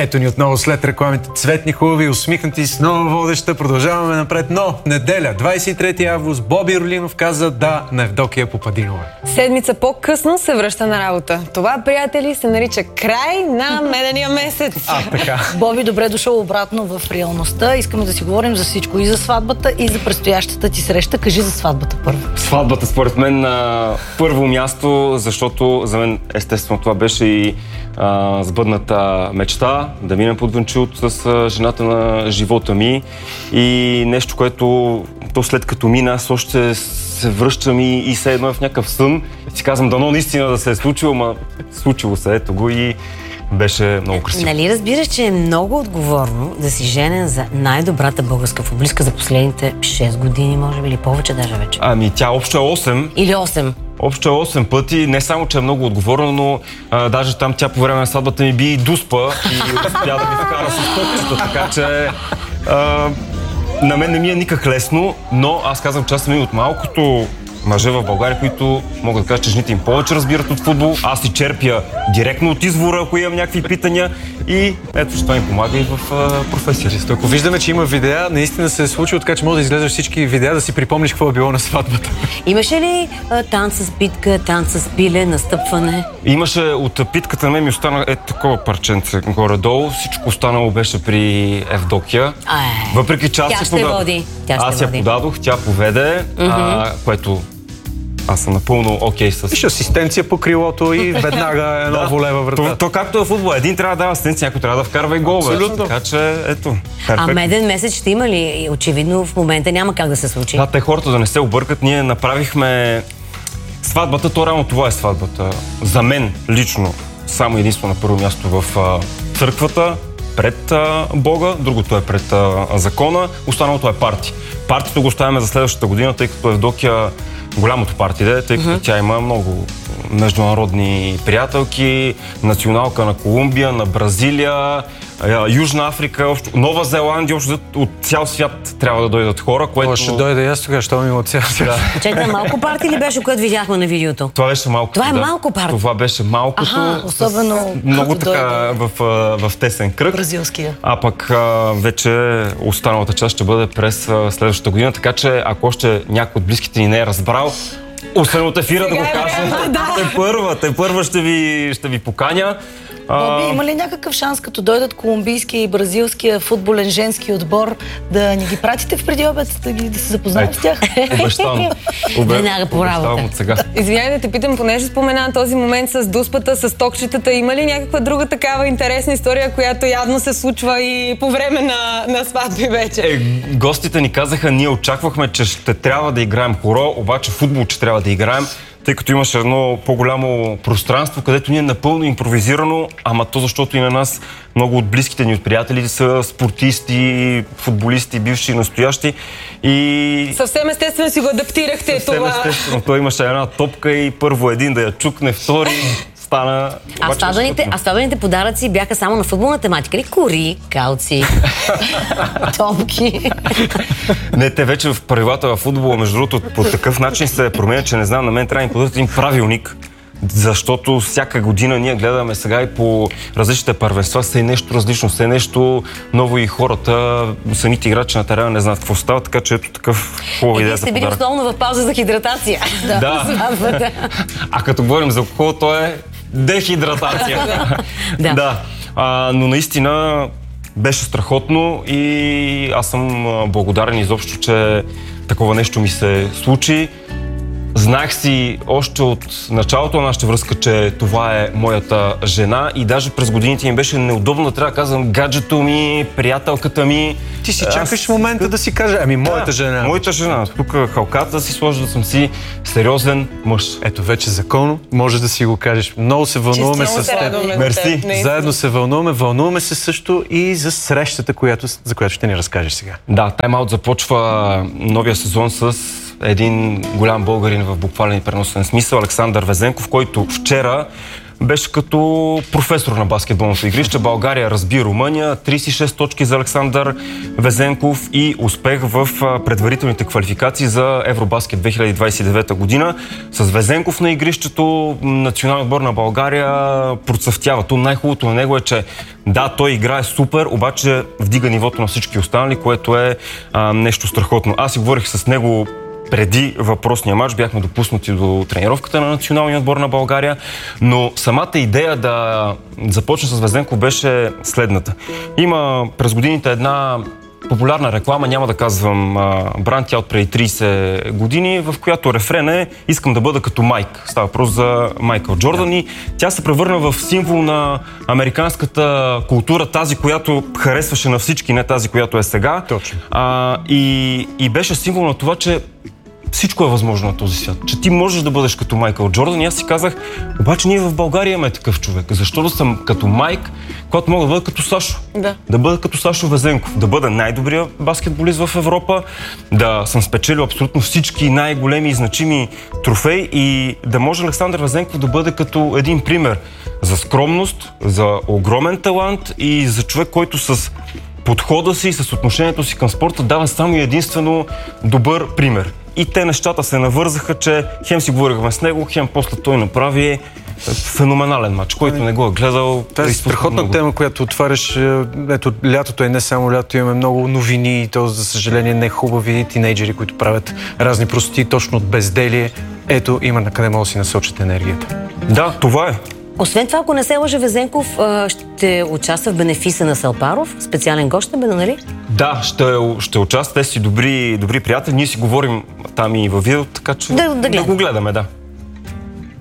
Ето ни отново след рекламите. Цветни, хубави, усмихнати, с нова водеща. Продължаваме напред. Но неделя, 23 август, Боби Орлинов каза да на Евдокия Попадинова. Седмица по-късно се връща на работа. Това, приятели, се нарича край на медения месец. Така. Боби, добре дошъл обратно в реалността. Искаме да си говорим за всичко. И за сватбата, и за предстоящата ти среща. Кажи за сватбата първо. Сватбата, според мен, на първо място, защото за мен, естествено, това беше и сбъдната мечта, да минем под венчилото с жената на живота ми. И нещо, което то след като мина, аз още се връщам и все едно е в някакъв сън. Си казвам, дано наистина да се е случило, ма случило се, ето го и беше много красиво. Нали разбираш, че е много отговорно да си женен за най-добрата българска футболистка за последните 6 години, може би, или повече даже вече? Ами тя общо е 8. Или 8. Общо е 8 пъти, не само, че е много отговорно, но даже там тя по време на сватбата ми би и дуспа и успя да ми вкара с топчета, така че на мен не ми е никак лесно, но аз казвам, че аз съм и от малкото мъже в България, които могат да кажат, че жените им повече разбират от футбол. Аз си черпя директно от извора, ако имам някакви питания и ето, че това им помага и в професията. Ако виждаме, че има видеа, наистина се е случило, така че може да излезеш всички видеа, да си припомниш какво е било на сватбата. Имаше ли танц с питка, танц с пиле, настъпване? Имаше от питката на мен ми остана такова парченце горе-долу. Всичко останало беше при Евдокия. Въпреки че аз я подадох, тя поведе, което аз съм напълно окей с... Виж асистенция по крилото и веднага едно воле във вратата. То както е футбол. Един трябва да дава асистенция, някой трябва да вкарва и гол. Абсолютно. Така че, ето. А меден месец ще има ли? Очевидно в момента няма как да се случи. Да, те хората да не се объркат. Ние направихме сватбата, то реално това е сватбата. За мен лично само единствено на първо място в църквата, пред Бога, другото е пред закона, останалото е парти. Партито го оставяме за следващата година, тъй като Евдокия голямото партиде, тъй като тя има много международни приятелки, националка на Колумбия, на Бразилия, Южна Африка, Нова Зеландия, от цял свят трябва да дойдат хора, което... Ще дойде аз тогава, що ми от цял свят. Чакай, малко парти ли беше, което видяхме на видеото? Това беше малко. Това е малко парти. Това беше малкото. Особено много така в тесен кръг. Бразилския. А пък вече останалата част ще бъде през следващата година, така че ако още някой от близките ни не е разбрал, освен от ефира да го кажа, те първа ще ви поканя. Боби, има ли някакъв шанс, като дойдат колумбийския и бразилския футболен женски отбор, да ни ги пратите в преди обед, да се запознаем с тях? Обещавам. Веднага по работа. От сега. Извинявай да те питам, понеже спомена този момент с дуспата, с токчетата. Има ли някаква друга такава интересна история, която явно се случва и по време на сватби вече? Гостите ни казаха, ние очаквахме, че ще трябва да играем хоро, обаче футбол, че трябва да играем, тъй като имаше едно по-голямо пространство, където ние напълно импровизирано, ама то защото и на нас много от близките ни от приятели са спортисти, футболисти, бивши и настоящи. И... Съвсем естествено си го адаптирахте това. Съвсем естествено. Той имаше една топка и първо един да я чукне, втори стана... А сватбените подаръци бяха само на футболна тематика ли? Кори, калци, топки. Не, те вече в правилата в футбола, между другото, по такъв начин се променя, че не знам, на мен трябва да им подадат един правилник, защото всяка година ние гледаме сега и по различните първенства, все е нещо различно, все е нещо ново и хората, самите играчи на терена не знаят какво става, така че ето такъв хубав идея за подарък. Вие сте били основно в пауза за хидратация. Да. А като говорим за алкохол, то е дехидратация. Да. Но наистина беше страхотно и аз съм благодарен изобщо, че такова нещо ми се случи. Знаех си още от началото на нашата връзка, че това е моята жена и даже през годините ми беше неудобно да трябва да казвам гаджето ми, приятелката ми. Ти си чакаш момента да си кажа, моята жена. Моята жена. Тук халката да си сложа, да съм си сериозен мъж. Ето вече законно, можеш да си го кажеш. Много се вълнуваме с теб. Мерси. Заедно се вълнуваме се също и за срещата, за която ще ни разкажеш сега. Да, тайм-аут започва новия сезон с един голям българин в буквален и преносен смисъл, Александър Везенков, който вчера беше като професор на баскетболното игрище. България разби Румъния, 36 точки за Александър Везенков и успех в предварителните квалификации за Евробаскет 2029 година. С Везенков на игрището националният отбор на България процъфтява. То най-хубавото на него е, че да, той играе супер, обаче вдига нивото на всички останали, което е нещо страхотно. Аз си говорих с него преди въпросния матч, бяхме допуснати до тренировката на националния отбор на България, но самата идея да започне с Везенков беше следната. Има през годините една популярна реклама, няма да казвам бранд, тя от преди 30 години, в която рефрен е "Искам да бъда като Майк". Става въпрос за Майкъл Джордан и тя се превърна в символ на американската култура, тази, която харесваше на всички, не тази, която е сега. Точно. И беше символ на това, че всичко е възможно на този свят. Че ти можеш да бъдеш като Майкъл Джордан. И аз си казах, обаче ние в България имаме такъв човек. Защо да съм като Майк, когато мога да бъда като Сашо? Да. Да бъда като Сашо Везенков. Да бъда най-добрият баскетболист в Европа, да съм спечелил абсолютно всички най-големи и значими трофеи и да може Александър Везенков да бъде като един пример за скромност, за огромен талант и за човек, който с подхода си, с отношението си към спорта дава само и единствено добър пример. И те нещата се навързаха, че хем си говорихме с него, хем после той направи феноменален матч, който не го е гледал. Тази страхотна тема, която отваряш, ето, лятото е не само лято, имаме много новини и то, за съжаление, не хубави тинейджери, които правят разни простоти точно от безделие. Ето, има на къде може да си насочат енергията. Да, това е. Освен това, ако не се лъжа, Везенков ще участва в бенефиса на Салпаров. Специален гост ще бъде, нали? Да, ще участва. Те си добри приятели. Ние си говорим там и във видео, така че да го гледаме, да.